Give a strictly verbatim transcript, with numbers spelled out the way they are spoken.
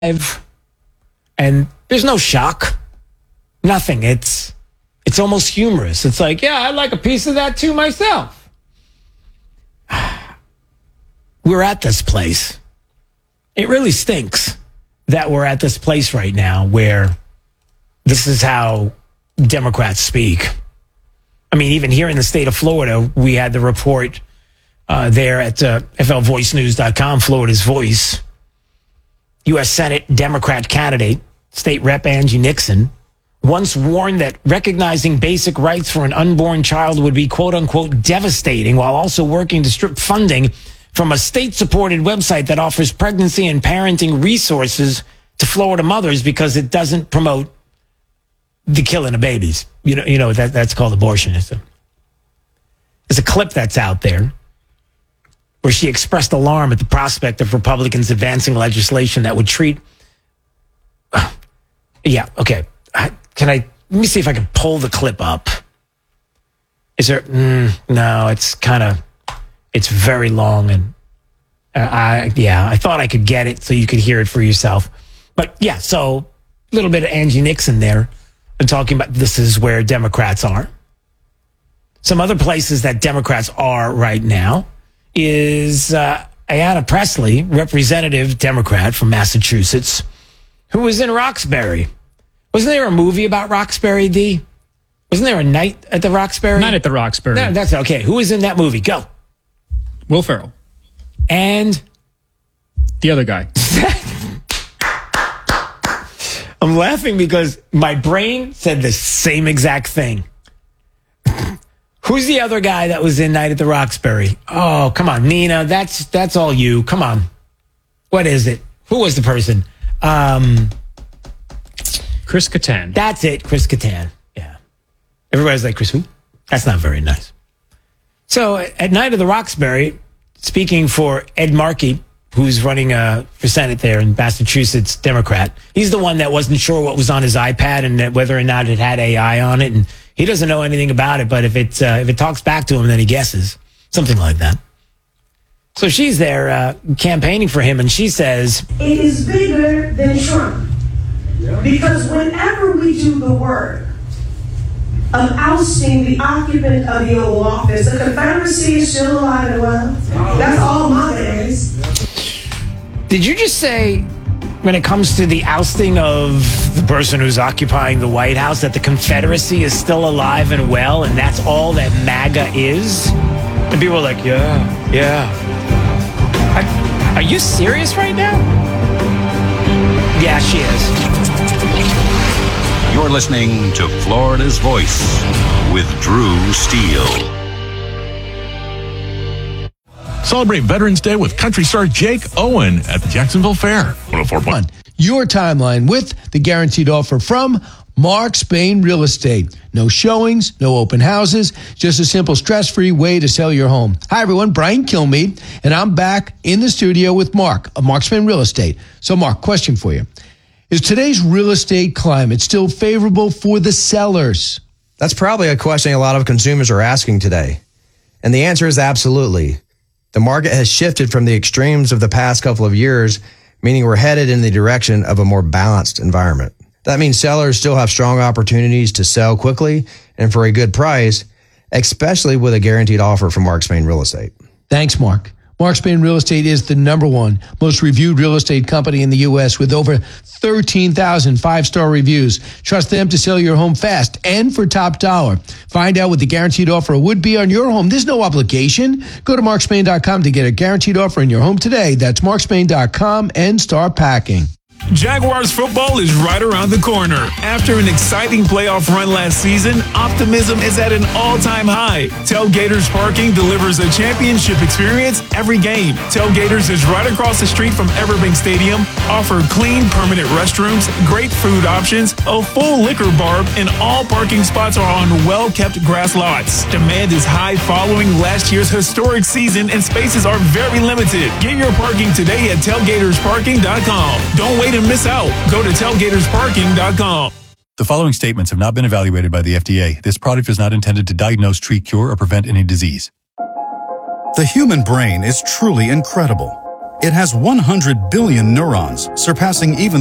and there's no shock. Nothing. It's it's almost humorous. It's like, yeah, I'd like a piece of that too myself. We're at this place. It really stinks that we're at this place right now where this is how Democrats speak. I mean, even here in the state of Florida, we had the report uh, there at uh, F L voice news dot com, Florida's Voice. U S Senate Democrat candidate, State Rep Angie Nixon, once warned that recognizing basic rights for an unborn child would be quote unquote devastating, while also working to strip funding from a state-supported website that offers pregnancy and parenting resources to Florida mothers because it doesn't promote the killing of babies. You know, you know that that's called abortion. It's a, there's a clip that's out there where she expressed alarm at the prospect of Republicans advancing legislation that would treat. Uh, yeah, okay. I, can I? Let me see if I can pull the clip up. Is there? Mm, no, it's kind of. It's very long, and uh, I yeah, I thought I could get it so you could hear it for yourself. But yeah, so a little bit of Angie Nixon there, and talking about this is where Democrats are. Some other places that Democrats are right now is uh, Ayanna Pressley, representative Democrat from Massachusetts, who was in Roxbury. Wasn't there a movie about Roxbury, D? Wasn't there a night at the Roxbury? Night at the Roxbury. No, that's okay. Who was in that movie? Go. Will Ferrell. And the other guy. I'm laughing because my brain said the same exact thing. Who's the other guy that was in Night at the Roxbury? Oh, come on, Nina. That's that's all you. Come on. What is it? Who was the person? Um, Chris Kattan. That's it, Chris Kattan. Yeah. Everybody's like, Chris who? That's not very nice. So at Night of the Roxbury, speaking for Ed Markey, who's running uh, for Senate there in Massachusetts, Democrat, he's the one that wasn't sure what was on his iPad and that whether or not it had A I on it, and he doesn't know anything about it. But if it uh, if it talks back to him, then he guesses, something like that. So she's there uh, campaigning for him, and she says, "It is bigger than Trump, because whenever we do the work of ousting the occupant of the Oval Office, the Confederacy is still alive and well. That's all my days." Did you just say, when it comes to the ousting of the person who's occupying the White House, that the Confederacy is still alive and well, and that's all that MAGA is? And people are like, yeah, yeah. Are, are you serious right now? Yeah, she is. You're listening to Florida's Voice with Drew Steele. Celebrate Veterans Day with country star Jake Owen at the Jacksonville Fair. one oh four point one. Your timeline with the guaranteed offer from Mark Spain Real Estate. No showings, no open houses, just a simple stress-free way to sell your home. Hi, everyone. Brian Kilmeade, and I'm back in the studio with Mark of Mark Spain Real Estate. So, Mark, question for you. Is today's real estate climate still favorable for the sellers? That's probably a question a lot of consumers are asking today. And the answer is absolutely. The market has shifted from the extremes of the past couple of years, meaning we're headed in the direction of a more balanced environment. That means sellers still have strong opportunities to sell quickly and for a good price, especially with a guaranteed offer from Mark Spain Real Estate. Thanks, Mark. Mark Spain Real Estate is the number one most reviewed real estate company in the U S with over thirteen thousand five-star reviews. Trust them to sell your home fast and for top dollar. Find out what the guaranteed offer would be on your home. There's no obligation. Go to mark spain dot com to get a guaranteed offer in your home today. That's mark spain dot com and start packing. Jaguars football is right around the corner. After an exciting playoff run last season, optimism is at an all-time high. Tailgaters Parking delivers a championship experience every game. Tailgaters is right across the street from Everbank Stadium, offer clean, permanent restrooms, great food options, a full liquor bar, and all parking spots are on well-kept grass lots. Demand is high following last year's historic season, and spaces are very limited. Get your parking today at tailgaters parking dot com. Don't wait and miss out. Go to tailgaters parking dot com. The following statements have not been evaluated by the F D A. This product is not intended to diagnose, treat, cure, or prevent any disease. The human brain is truly incredible. It has one hundred billion neurons, surpassing even